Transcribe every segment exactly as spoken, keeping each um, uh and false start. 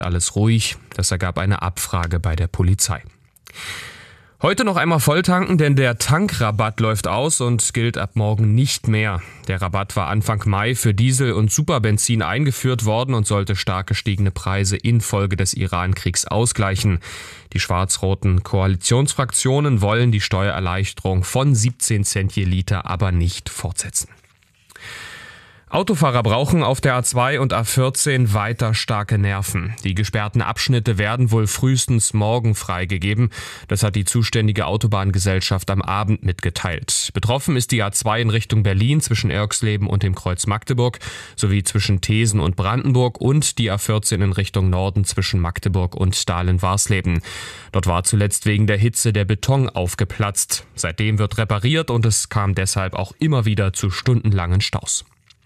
alles ruhig. Das ergab eine Abfrage bei der Polizei. Heute noch einmal volltanken, denn der Tankrabatt läuft aus und gilt ab morgen nicht mehr. Der Rabatt war Anfang Mai für Diesel und Superbenzin eingeführt worden und sollte stark gestiegene Preise infolge des Iran-Kriegs ausgleichen. Die schwarz-roten Koalitionsfraktionen wollen die Steuererleichterung von siebzehn Cent je Liter aber nicht fortsetzen. Autofahrer brauchen auf der A zwei und A vierzehn weiter starke Nerven. Die gesperrten Abschnitte werden wohl frühestens morgen freigegeben. Das hat die zuständige Autobahngesellschaft am Abend mitgeteilt. Betroffen ist die A zwei in Richtung Berlin zwischen Irxleben und dem Kreuz Magdeburg sowie zwischen Thesen und Brandenburg und die A vierzehn in Richtung Norden zwischen Magdeburg und Dahlen-Warsleben. Dort war zuletzt wegen der Hitze der Beton aufgeplatzt. Seitdem wird repariert und es kam deshalb auch immer wieder zu stundenlangen Staus.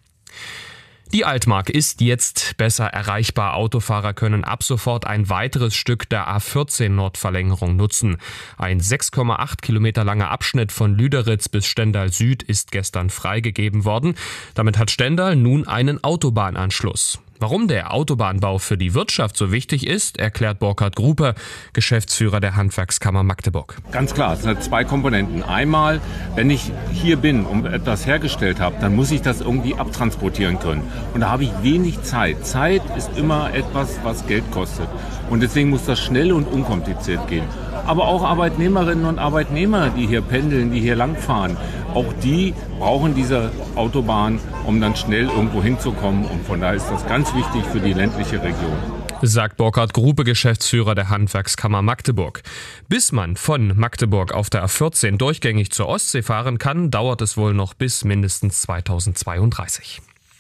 Die Altmark ist jetzt besser erreichbar. Autofahrer können ab sofort ein weiteres Stück der A vierzehn Nordverlängerung nutzen. Ein sechs Komma acht Kilometer langer Abschnitt von Lüderitz bis Stendal Süd ist gestern freigegeben worden. Damit hat Stendal nun einen Autobahnanschluss. Warum der Autobahnbau für die Wirtschaft so wichtig ist, erklärt Burkhard Grupe, Geschäftsführer der Handwerkskammer Magdeburg. Ganz klar, es sind zwei Komponenten. Einmal, wenn ich hier bin und etwas hergestellt habe, dann muss ich das irgendwie abtransportieren können. Und da habe ich wenig Zeit. Zeit ist immer etwas, was Geld kostet. Und deswegen muss das schnell und unkompliziert gehen. Aber auch Arbeitnehmerinnen und Arbeitnehmer, die hier pendeln, die hier langfahren, auch die brauchen diese Autobahn, um dann schnell irgendwo hinzukommen. Und von daher ist das ganz wichtig für die ländliche Region. Sagt Burkhard Grupe, Geschäftsführer der Handwerkskammer Magdeburg. Bis man von Magdeburg auf der A vierzehn durchgängig zur Ostsee fahren kann, dauert es wohl noch bis mindestens zweitausendzweiunddreißig.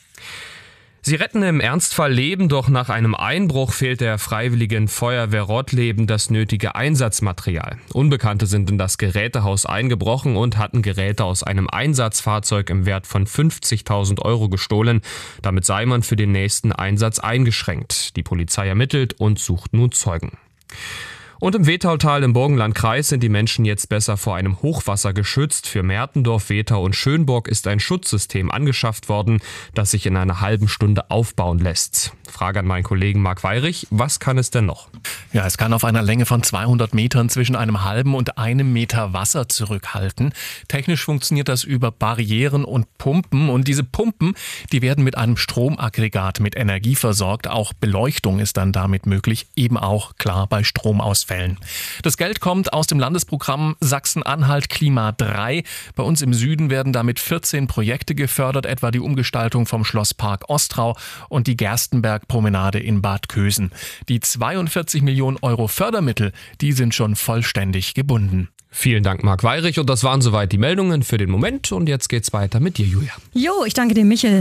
Sie retten im Ernstfall Leben, doch nach einem Einbruch fehlt der Freiwilligen Feuerwehr Rottleben das nötige Einsatzmaterial. Unbekannte sind in das Gerätehaus eingebrochen und hatten Geräte aus einem Einsatzfahrzeug im Wert von fünfzigtausend Euro gestohlen. Damit sei man für den nächsten Einsatz eingeschränkt. Die Polizei ermittelt und sucht nun Zeugen. Und im Wetautal im Burgenlandkreis sind die Menschen jetzt besser vor einem Hochwasser geschützt. Für Mertendorf, Wetau und Schönburg ist ein Schutzsystem angeschafft worden, das sich in einer halben Stunde aufbauen lässt. Frage an meinen Kollegen Marc Weirich, was kann es denn noch? Ja, es kann auf einer Länge von zweihundert Metern zwischen einem halben und einem Meter Wasser zurückhalten. Technisch funktioniert das über Barrieren und Pumpen. Und diese Pumpen, die werden mit einem Stromaggregat mit Energie versorgt. Auch Beleuchtung ist dann damit möglich, eben auch klar bei Stromausfällen. Das Geld kommt aus dem Landesprogramm Sachsen-Anhalt Klima drei. Bei uns im Süden werden damit vierzehn Projekte gefördert, etwa die Umgestaltung vom Schlosspark Ostrau und die Gerstenberg-Promenade in Bad Kösen. Die zweiundvierzig Millionen Euro Fördermittel, die sind schon vollständig gebunden. Vielen Dank, Marc Weirich. Und das waren soweit die Meldungen für den Moment. Und jetzt geht's weiter mit dir, Julia. Jo, ich danke dir, Michel.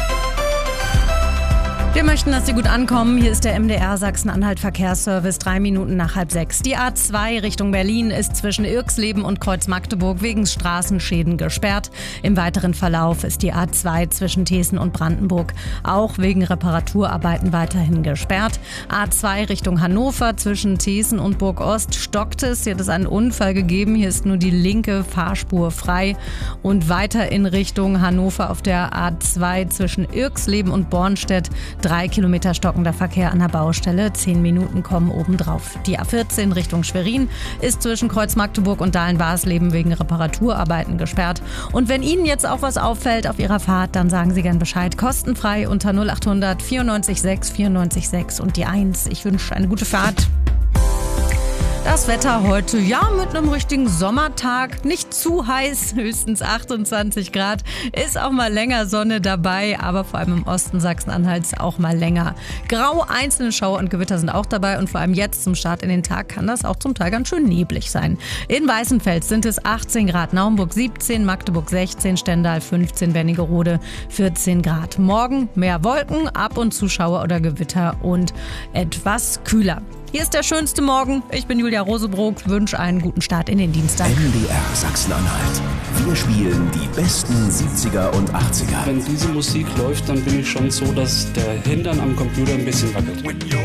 Wir möchten, dass Sie gut ankommen. Hier ist der M D R Sachsen-Anhalt Verkehrsservice, drei Minuten nach halb sechs. Die A zwei Richtung Berlin ist zwischen Irxleben und Kreuz Magdeburg wegen Straßenschäden gesperrt. Im weiteren Verlauf ist die A zwei zwischen Thesen und Brandenburg auch wegen Reparaturarbeiten weiterhin gesperrt. A zwei Richtung Hannover zwischen Thesen und Burg Ost stockt es. Hier hat es einen Unfall gegeben. Hier ist nur die linke Fahrspur frei. Und weiter in Richtung Hannover auf der A zwei zwischen Irxleben und Bornstedt. Drei Kilometer stockender Verkehr an der Baustelle, zehn Minuten kommen obendrauf. Die A vierzehn Richtung Schwerin ist zwischen Kreuz Magdeburg und Dahlen-Warsleben wegen Reparaturarbeiten gesperrt. Und wenn Ihnen jetzt auch was auffällt auf Ihrer Fahrt, dann sagen Sie gern Bescheid. Kostenfrei unter null acht hundert vierundneunzig sechs vierundneunzig sechs und die eins. Ich wünsche eine gute Fahrt. Das Wetter heute, ja, mit einem richtigen Sommertag. Nicht zu heiß, höchstens achtundzwanzig Grad. Ist auch mal länger Sonne dabei, aber vor allem im Osten Sachsen-Anhalts auch mal länger. Grau, einzelne Schauer und Gewitter sind auch dabei und vor allem jetzt zum Start in den Tag kann das auch zum Teil ganz schön neblig sein. In Weißenfels sind es achtzehn Grad, Naumburg siebzehn, Magdeburg sechzehn, Stendal fünfzehn, Wernigerode vierzehn Grad. Morgen mehr Wolken, ab und zu Schauer oder Gewitter und etwas kühler. Hier ist der schönste Morgen. Ich bin Julia Rosebrook, wünsche einen guten Start in den Dienstag. M D R Sachsen-Anhalt. Wir spielen die besten siebziger und achtziger. Wenn diese Musik läuft, dann bin ich schon so, dass der Hintern am Computer ein bisschen wackelt.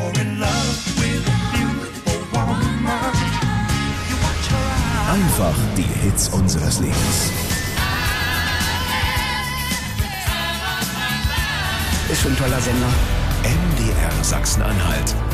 Einfach die Hits unseres Lebens. Ist schon ein toller Sender. M D R Sachsen-Anhalt.